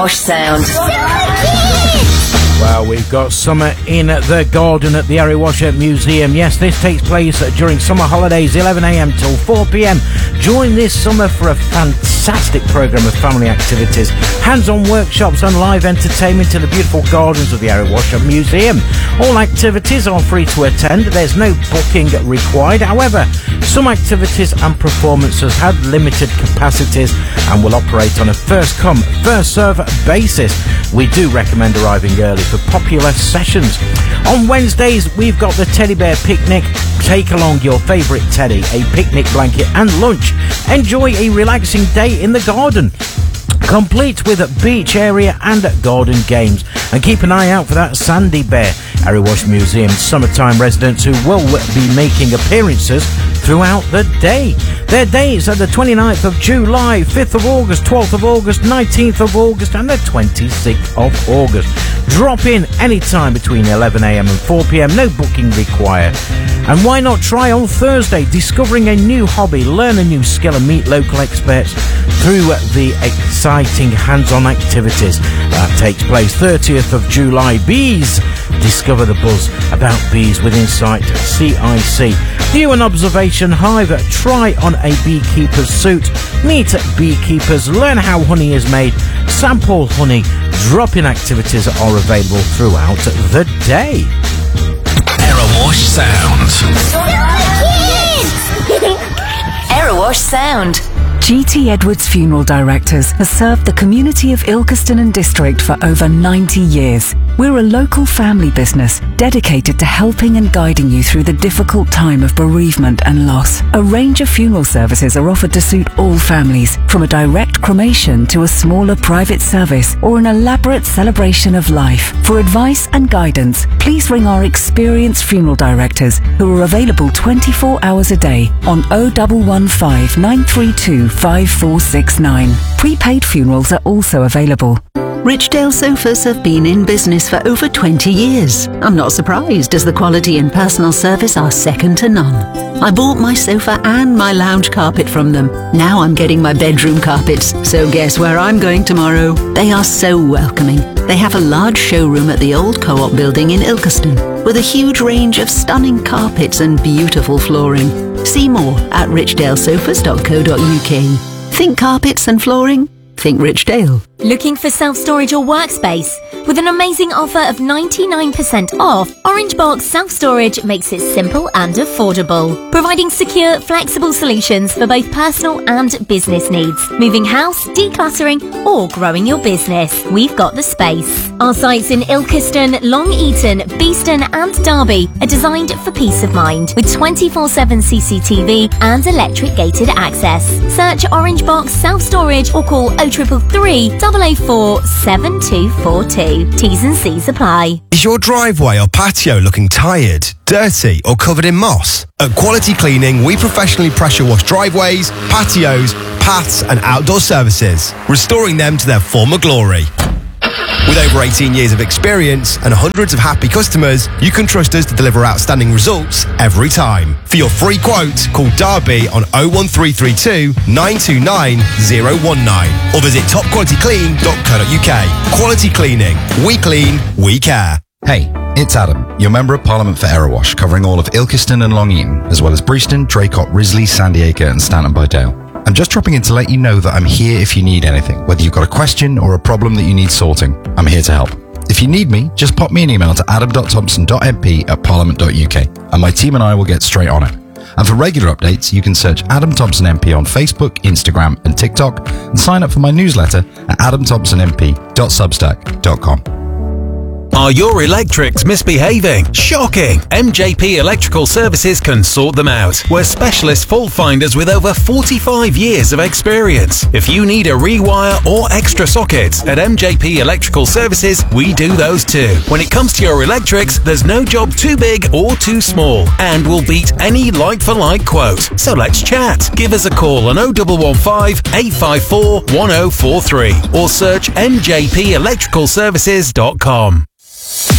Wash Sound. Well, we've got summer in the garden at the Harry Wash Museum. Yes, this takes place during summer holidays, 11 a.m. till 4 p.m. Join this summer for a fantastic programme of family activities, hands-on workshops and live entertainment in the beautiful gardens of the Harry Wash Museum. All activities are free to attend. There's no booking required. However, some activities and performances have limited capacities and will operate on a first-come, first-serve basis. We do recommend arriving early for popular sessions. On Wednesdays, we've got the Teddy Bear Picnic. Take along your favourite teddy, a picnic blanket and lunch. Enjoy a relaxing day in the garden, complete with a beach area and garden games. And keep an eye out for that Sandy Bear. Harry Wash Museum summertime residents who will be making appearances throughout the day. Their dates are the 29th of July, 5th of August, 12th of August, 19th of August and the 26th of August. Drop in anytime between 11 a.m. and 4 p.m. No booking required. And why not try on Thursday, discovering a new hobby, learn a new skill and meet local experts through the exciting hands-on activities. That takes place 30th of July. Bees. Discover the buzz about bees with Insight CIC. View an observation hive. Try on a beekeeper's suit. Meet beekeepers. Learn how honey is made. Sample honey. Drop-in activities are available throughout the day. Wash Sound. Wash Sound. GT Edwards Funeral Directors has served the community of Ilkeston and District for over 90 years. We're a local family business dedicated to helping and guiding you through the difficult time of bereavement and loss. A range of funeral services are offered to suit all families, from a direct cremation to a smaller private service or an elaborate celebration of life. For advice and guidance, please ring our experienced funeral directors who are available 24 hours a day on 0115 932 5469. Prepaid funerals are also available. Richdale Sofas have been in business for over 20 years. I'm not surprised, as the quality and personal service are second to none. I bought my sofa and my lounge carpet from them. Now I'm getting my bedroom carpets, so guess where I'm going tomorrow? They are so welcoming. They have a large showroom at the old Co-op building in Ilkeston, with a huge range of stunning carpets and beautiful flooring. See more at richdalesofas.co.uk. Think carpets and flooring? Think Richdale. Looking for self-storage or workspace? With an amazing offer of 99% off, Orange Box Self-Storage makes it simple and affordable, providing secure, flexible solutions for both personal and business needs. Moving house, decluttering, or growing your business, we've got the space. Our sites in Ilkeston, Long Eaton, Beeston and Derby are designed for peace of mind, with 24/7 CCTV and electric gated access. Search Orange Box Self-Storage or call 0333 004 7242. T's and C's apply. Is your driveway or patio looking tired, dirty or covered in moss? At Quality Cleaning, we professionally pressure wash driveways, patios, paths and outdoor surfaces, restoring them to their former glory. With over 18 years of experience and hundreds of happy customers, you can trust us to deliver outstanding results every time. For your free quote, call Derby on 01332 929 019 or visit topqualityclean.co.uk. Quality Cleaning. We clean, we care. Hey, it's Adam, your Member of Parliament for Erewash, covering all of Ilkeston and Long Eaton, as well as Breaston, Draycott, Risley, Sandiacre and Stanton-by-Dale. I'm just dropping in to let you know that I'm here if you need anything, whether you've got a question or a problem that you need sorting. I'm here to help. If you need me, just pop me an email to adam.thompson.mp@parliament.uk and my team and I will get straight on it. And for regular updates, you can search Adam Thompson MP on Facebook, Instagram and TikTok and sign up for my newsletter at adamthompsonmp.substack.com. Are your electrics misbehaving? Shocking! MJP Electrical Services can sort them out. We're specialist fault finders with over 45 years of experience. If you need a rewire or extra sockets, at MJP Electrical Services, we do those too. When it comes to your electrics, there's no job too big or too small, and we'll beat any like-for-like quote. So let's chat. Give us a call on 0115 854 1043 or search mjpelectricalservices.com.